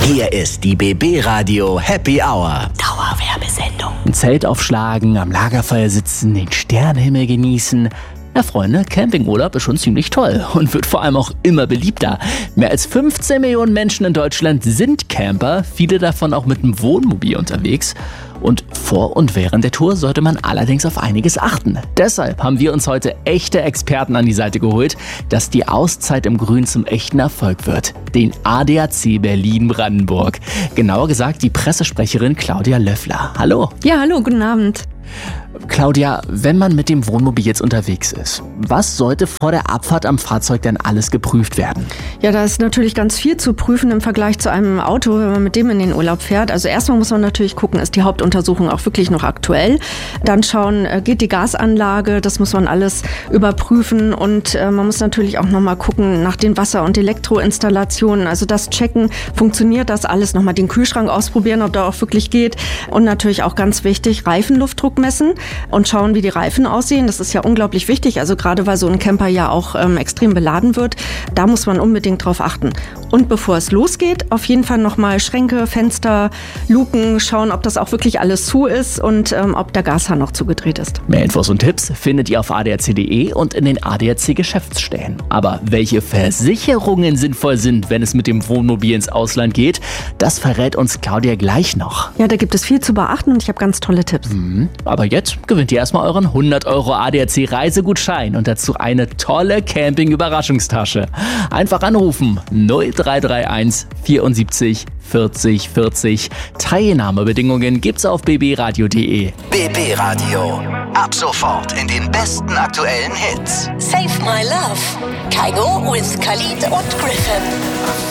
Hier ist die BB Radio Happy Hour. Dauerwerbesendung. Ein Zelt aufschlagen, am Lagerfeuer sitzen, den Sternenhimmel genießen. Ja, Freunde, Campingurlaub ist schon ziemlich toll und wird vor allem auch immer beliebter. Mehr als 15 Millionen Menschen in Deutschland sind Camper, viele davon auch mit dem Wohnmobil unterwegs. Und vor und während der Tour sollte man allerdings auf einiges achten. Deshalb haben wir uns heute echte Experten an die Seite geholt, dass die Auszeit im Grün zum echten Erfolg wird. Den ADAC Berlin-Brandenburg. Genauer gesagt die Pressesprecherin Claudia Löffler. Hallo. Ja, hallo, guten Abend. Claudia, wenn man mit dem Wohnmobil jetzt unterwegs ist, was sollte vor der Abfahrt am Fahrzeug denn alles geprüft werden? Ja, da ist natürlich ganz viel zu prüfen im Vergleich zu einem Auto, wenn man mit dem in den Urlaub fährt. Also erstmal muss man natürlich gucken, ist die Hauptuntersuchung auch wirklich noch aktuell? Dann schauen, geht die Gasanlage, das muss man alles überprüfen. Und man muss natürlich auch nochmal gucken nach den Wasser- und Elektroinstallationen. Also das checken, funktioniert das alles? Nochmal den Kühlschrank ausprobieren, ob da auch wirklich geht. Und natürlich auch ganz wichtig, Reifenluftdruck messen und schauen, wie die Reifen aussehen. Das ist ja unglaublich wichtig, also gerade weil so ein Camper ja auch extrem beladen wird. Da muss man unbedingt drauf achten. Und bevor es losgeht, auf jeden Fall nochmal Schränke, Fenster, Luken, schauen, ob das auch wirklich alles zu ist und ob der Gashahn noch zugedreht ist. Mehr Infos und Tipps findet ihr auf adac.de und in den ADAC-Geschäftsstellen. Aber welche Versicherungen sinnvoll sind, wenn es mit dem Wohnmobil ins Ausland geht, das verrät uns Claudia gleich noch. Ja, da gibt es viel zu beachten und ich habe ganz tolle Tipps. Aber jetzt gewinnt ihr erstmal euren 100 € ADAC-Reisegutschein und dazu eine tolle Camping-Überraschungstasche. Einfach anrufen 0331 74 40 40. Teilnahmebedingungen gibt's auf bbradio.de. BB Radio. Ab sofort in den besten aktuellen Hits. Save My Love. Kaigo with Khalid und Griffin.